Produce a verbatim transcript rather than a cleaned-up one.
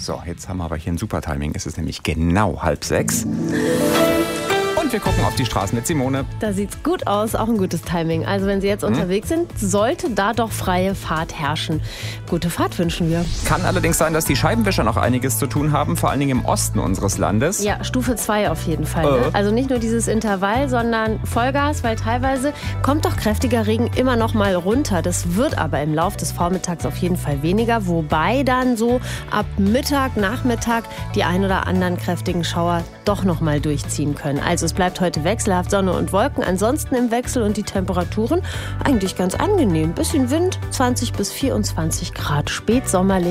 So, jetzt haben wir aber hier ein super Timing. Es ist nämlich genau halb sechs. Und wir gucken auf die Straßen mit Simone. Da sieht's gut aus, auch ein gutes Timing. Also wenn Sie jetzt hm? unterwegs sind, sollte da doch freie Fahrt herrschen. Gute Fahrt wünschen wir. Kann allerdings sein, dass die Scheibenwischer noch einiges zu tun haben, vor allen Dingen im Osten unseres Landes. Ja, Stufe zwei auf jeden Fall. Ne? Äh. Also nicht nur dieses Intervall, sondern Vollgas, weil teilweise kommt doch kräftiger Regen immer noch mal runter. Das wird aber im Laufe des Vormittags auf jeden Fall weniger, wobei dann so ab Mittag, Nachmittag die ein oder anderen kräftigen Schauer doch noch mal durchziehen können. Also es bleibt heute wechselhaft Sonne und Wolken, ansonsten im Wechsel und die Temperaturen eigentlich ganz angenehm. Bisschen Wind, zwanzig bis vierundzwanzig Grad, spätsommerlich.